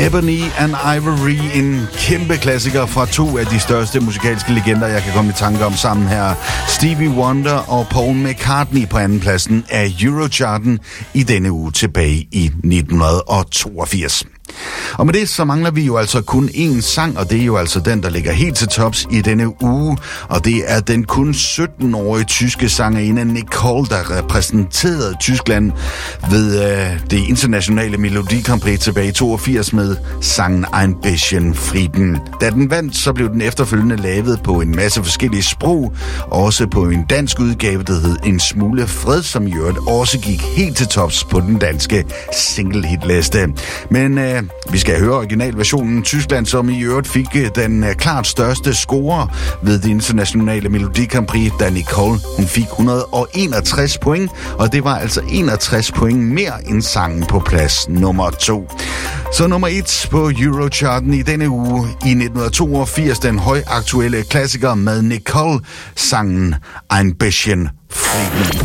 Ebony and Ivory, en kæmpe klassiker fra to af de største musikalske legender, jeg kan komme i tanke om sammen her. Stevie Wonder og Paul McCartney på andenpladsen af Eurocharten i denne uge tilbage i 1982. Og med det så mangler vi jo altså kun én sang, og det er jo altså den, der ligger helt til tops i denne uge. Og det er den kun 17-årige tyske sangerinde Nicole, der repræsenterede Tyskland ved det internationale Melodi Grand Prix tilbage i 82 med sangen Ein bisschen Frieden. Da den vandt, så blev den efterfølgende lavet på en masse forskellige sprog, også på en dansk udgave, der hed En smule fred, som i øvrigt også gik helt til tops på den danske single-hitliste. Men vi skal høre originalversionen Tyskland, som i øvrigt fik den klart største score ved det internationale Melodi Grand Prix, da Nicole hun fik 161 point, og det var altså 61 point mere end sangen på plads nummer 2. Så nummer 1 på Eurocharten i denne uge i 1982, den højaktuelle klassiker med Nicole, sangen Ein bisschen Frieden.